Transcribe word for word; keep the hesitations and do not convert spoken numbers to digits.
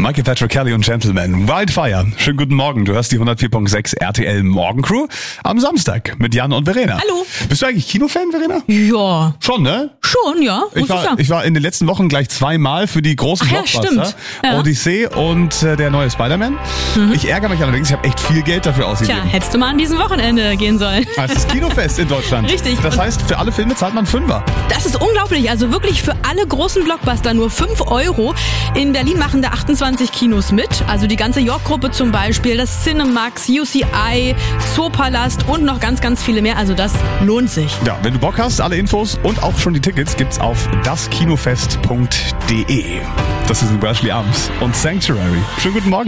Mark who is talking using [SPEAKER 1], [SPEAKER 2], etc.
[SPEAKER 1] Michael Patrick Kelly und Gentleman. Wildfire. Schönen guten Morgen. Du hörst die hundertvier Komma sechs R T L Morgencrew am Samstag mit Jan und Verena.
[SPEAKER 2] Hallo.
[SPEAKER 1] Bist du eigentlich Kinofan, Verena?
[SPEAKER 2] Ja.
[SPEAKER 1] Schon, ne?
[SPEAKER 2] Schon, ja. Muss
[SPEAKER 1] Ich
[SPEAKER 2] ich
[SPEAKER 1] war,
[SPEAKER 2] sagen.
[SPEAKER 1] ich war in den letzten Wochen gleich zweimal für die großen
[SPEAKER 2] Ach ja,
[SPEAKER 1] Blockbuster.
[SPEAKER 2] stimmt. Ja.
[SPEAKER 1] Odyssee und äh, der neue Spider-Man. Mhm. Ich ärgere mich allerdings, ich habe echt viel Geld dafür ausgegeben.
[SPEAKER 2] Tja, hättest du mal an diesem Wochenende gehen sollen.
[SPEAKER 1] Das ist Kinofest in Deutschland.
[SPEAKER 2] Richtig.
[SPEAKER 1] Das
[SPEAKER 2] Und
[SPEAKER 1] heißt, für alle Filme zahlt man Fünfer.
[SPEAKER 2] das ist unglaublich. Also wirklich für alle großen Blockbuster nur fünf Euro. In Berlin machen da achtundzwanzig Kinos mit. Also die ganze York-Gruppe zum Beispiel, das Cinemax, U C I, Zoopalast und noch ganz, ganz viele mehr. Also das lohnt sich.
[SPEAKER 1] Ja, wenn du Bock hast, alle Infos und auch schon die Tickets gibt's auf das kinofest punkt de. Das ist Ashley Arms und Sanctuary. Schönen guten Morgen.